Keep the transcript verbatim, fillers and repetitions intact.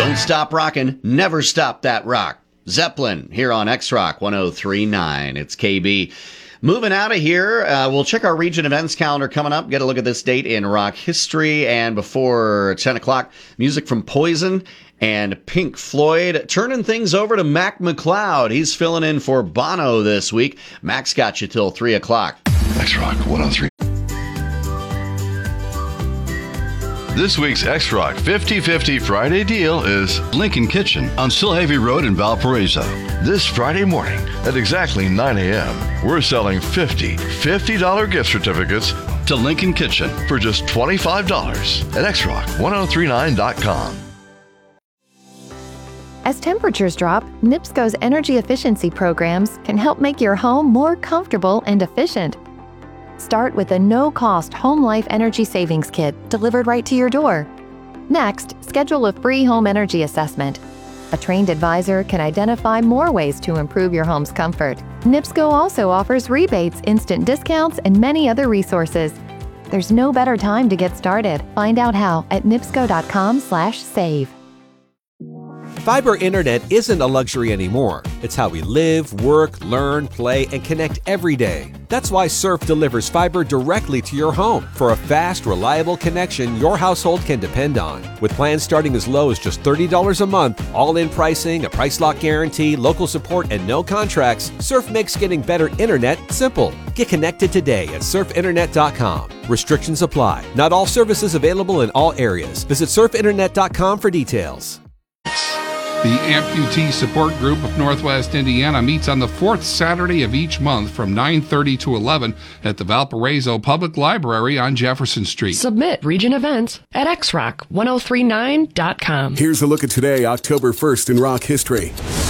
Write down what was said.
Don't stop rockin', never stop that rock. Zeppelin here on X-Rock one oh three point nine. It's K B. Moving out of here, uh, we'll check our region events calendar coming up, get a look at this date in rock history, and before ten o'clock, music from Poison and Pink Floyd. Turning things over to Mac McLeod. He's filling in for Bono this week. Mac's got you till three o'clock. X-Rock one oh three. This week's X-Rock fifty fifty Friday deal is Lincoln Kitchen on Silhavy Road in Valparaiso. This Friday morning at exactly nine a.m., we're selling fifty fifty dollars gift certificates to Lincoln Kitchen for just twenty-five dollars at X Rock one oh three nine dot com. As temperatures drop, NIPSCO's energy efficiency programs can help make your home more comfortable and efficient. Start with a no-cost Home Life Energy Savings Kit delivered right to your door. Next, schedule a free home energy assessment. A trained advisor can identify more ways to improve your home's comfort. NIPSCO also offers rebates, instant discounts, and many other resources. There's no better time to get started. Find out how at nipsco dot com slash save. Fiber internet isn't a luxury anymore. It's how we live, work, learn, play, and connect every day. That's why Surf delivers fiber directly to your home for a fast, reliable connection your household can depend on. With plans starting as low as just thirty dollars a month, all-in pricing, a price lock guarantee, local support, and no contracts, Surf makes getting better internet simple. Get connected today at surf internet dot com. Restrictions apply. Not all services available in all areas. Visit surf internet dot com for details. The Amputee Support Group of Northwest Indiana meets on the fourth Saturday of each month from nine thirty to eleven at the Valparaiso Public Library on Jefferson Street. Submit region events at x rock one oh three nine dot com. Here's a look at today, October first in rock history.